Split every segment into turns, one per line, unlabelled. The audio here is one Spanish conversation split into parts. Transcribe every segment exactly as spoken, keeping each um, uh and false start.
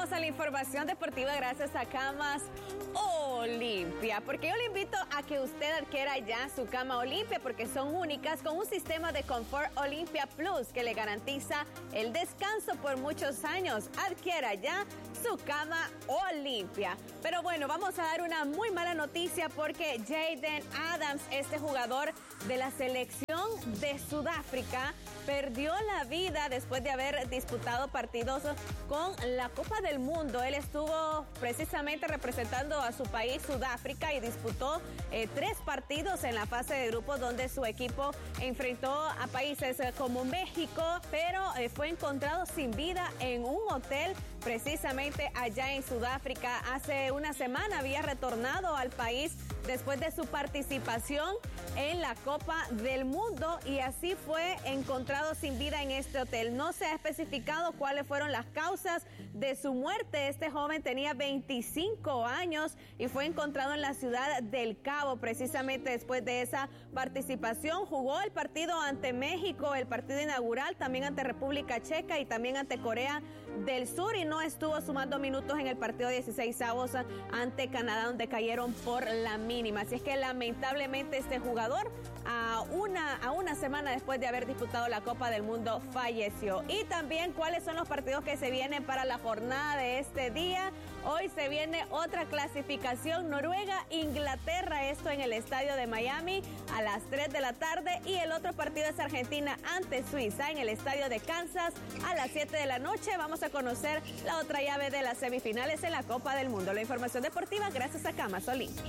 Vamos a la información deportiva gracias a Camas Olimpia, porque yo le invito a que usted adquiera ya su cama Olimpia, porque son únicas con un sistema de confort Olimpia Plus que le garantiza el descanso por muchos años. Adquiera ya su cama Olimpia. Pero bueno, vamos a dar una muy mala noticia porque Jaden Adams, este jugador de la selección de Sudáfrica, perdió la vida después de haber disputado partidos con la Copa del Mundo. Él estuvo precisamente representando a su país, Sudáfrica, y disputó eh, tres partidos en la fase de grupos donde su equipo enfrentó a países como México, pero eh, fue encontrado sin vida en un hotel precisamente allá en Sudáfrica. Hace una semana había retornado al país después de su participación en la Copa del Mundo y así fue encontrado sin vida en este hotel. No se ha especificado cuáles fueron las causas de su muerte. Este joven tenía veinticinco años y fue encontrado en la ciudad del Cabo precisamente después de esa participación. Jugó el partido ante México, el partido inaugural, también ante República Checa y también ante Corea del Sur, y no estuvo sumando minutos en el partido dieciseisavos ante Canadá, donde cayeron por la mínima. Así es que lamentablemente este jugador a una, a una semana después de haber disputado la Copa del Mundo falleció. Y también cuáles son los partidos que se vienen para la jornada de este día. Hoy se viene otra clasificación, Noruega, Inglaterra, esto en el estadio de Miami a las tres de la tarde, y el otro partido es Argentina ante Suiza en el estadio de Kansas a las siete de la noche. Vamos a conocer la otra llave de las semifinales en la Copa del Mundo. La información deportiva gracias a Camas Olimpia.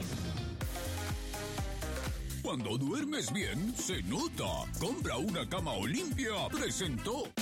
Cuando duermes bien, se nota. Compra una cama Olimpia. Presentó.